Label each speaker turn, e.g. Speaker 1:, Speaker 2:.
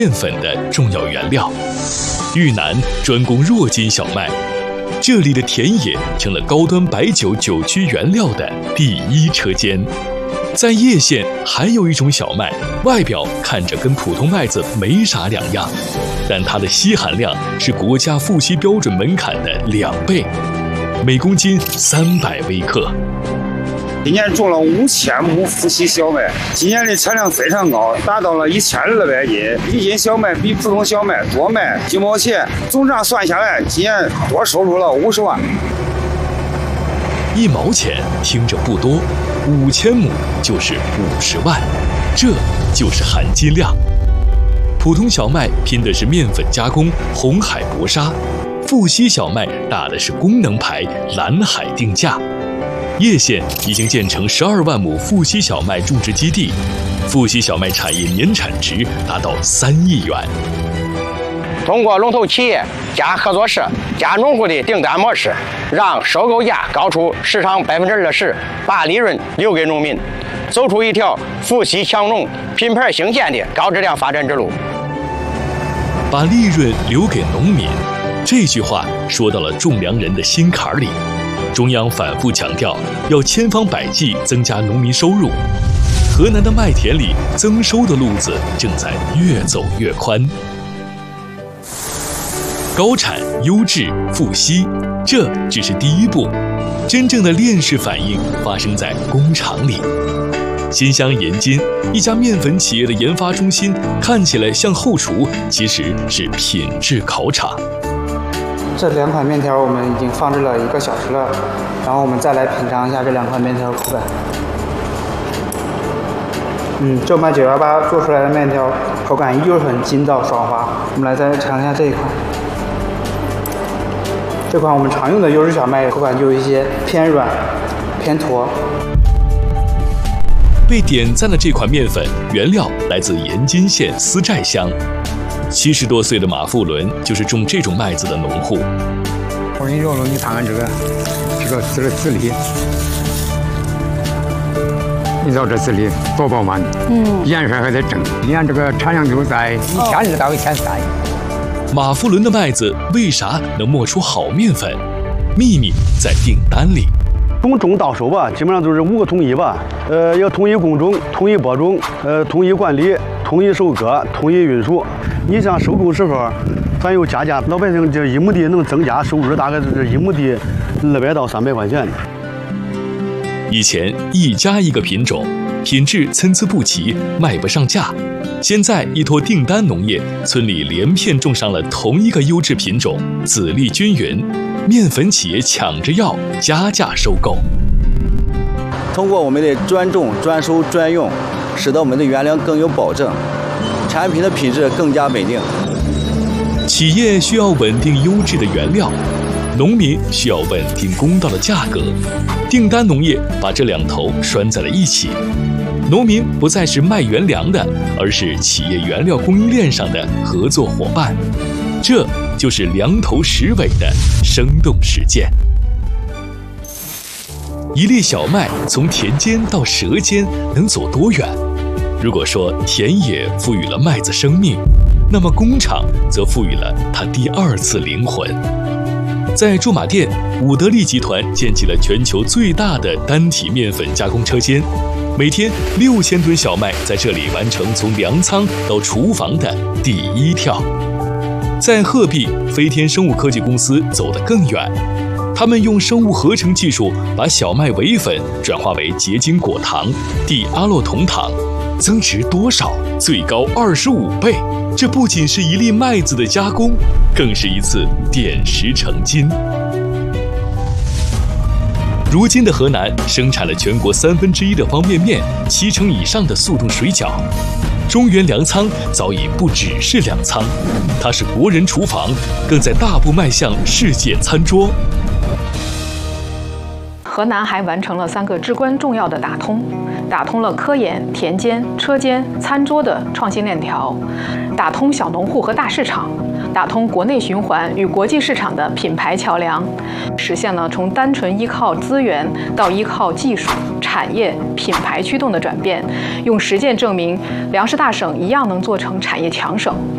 Speaker 1: 面粉的重要原料。豫南专供弱筋小麦，这里的田野成了高端白酒酒曲原料的第一车间。在叶县还有一种小麦，外表看着跟普通麦子没啥两样，但它的硒含量是国家富硒标准门槛的2倍，每公斤300微克。
Speaker 2: 今年种了5000亩富硒小麦，今年的产量非常高，达到了1200斤。一斤小麦比普通小麦多卖几毛钱，总账算下来，今年多收入了50万。
Speaker 1: 1毛钱听着不多，5000亩就是50万，这就是含金量。普通小麦拼的是面粉加工、红海搏杀，富硒小麦打的是功能牌、蓝海定价。叶县已经建成12万亩富硒小麦种植基地，富硒小麦产业年产值达到3亿元。
Speaker 3: 通过龙头企业加合作社加农户的订单模式，让收购价高出市场20%，把利润留给农民，走出一条富硒强农、品牌兴建的高质量发展之路。
Speaker 1: 把利润留给农民，这句话说到了种粮人的心坎里。中央反复强调要千方百计增加农民收入，河南的麦田里增收的路子正在越走越宽。高产、优质、富硒，这只是第一步，真正的链式反应发生在工厂里。新乡盐津一家面粉企业的研发中心看起来像后厨，其实是品质考场。
Speaker 4: 这2款面条我们已经放置了1个小时了，然后我们再来品尝一下这2款面条口感。正麦918做出来的面条口感依旧是很筋道爽滑。我们来再尝一下这一款。这款我们常用的优质小麦口感就有一些偏软、偏坨。
Speaker 1: 被点赞的这款面粉原料来自盐津县思寨乡。70多岁的马富伦就是种这种麦子的农户。
Speaker 5: 我跟你说，你看看这个籽粒，你知道这籽粒多饱满，颜色还在正。你看这个产量就在1200到1300。
Speaker 1: 马富伦的麦子为啥能磨出好面粉？秘密在订单里。
Speaker 6: 从种到收吧，基本上都是5个统一吧。要统一工种、统一播种、统一管理、统一收割、统一运输。你像收购时候，咱有加价，老百姓这1亩地能增加收入大概是1亩地200到300块钱。
Speaker 1: 以前一家一个品种，品质参差不齐，卖不上价。现在依托订单农业，村里连片种上了同一个优质品种，籽粒均匀，面粉企业抢着要，加价收购。
Speaker 7: 通过我们的专种、专收、专用，使得我们的原粮更有保证，产品的品质更加稳定。
Speaker 1: 企业需要稳定优质的原料，农民需要稳定公道的价格。订单农业把这2头拴在了一起，农民不再是卖原粮的，而是企业原料供应链上的合作伙伴。这就是2头10尾的生动实践。一粒小麦从田间到舌尖能走多远？如果说田野赋予了麦子生命，那么工厂则赋予了它第2次灵魂。在驻马店，伍德利集团建起了全球最大的单体面粉加工车间，每天6000吨小麦在这里完成从粮仓到厨房的第1跳。在鹤壁，飞天生物科技公司走得更远，他们用生物合成技术把小麦伪粉转化为结晶果糖地阿洛酮糖，增值多少？最高25倍。这不仅是一粒麦子的加工，更是一次点石成金。如今的河南生产了全国1/3的方便面，70%以上的速冻水饺。中原粮仓早已不只是粮仓，它是国人厨房，更在大步迈向世界餐桌。
Speaker 8: 河南还完成了3个至关重要的打通了科研、田间、车间、餐桌的创新链条，打通小农户和大市场，打通国内循环与国际市场的品牌桥梁，实现了从单纯依靠资源到依靠技术、产业、品牌驱动的转变，用实践证明粮食大省一样能做成产业强省。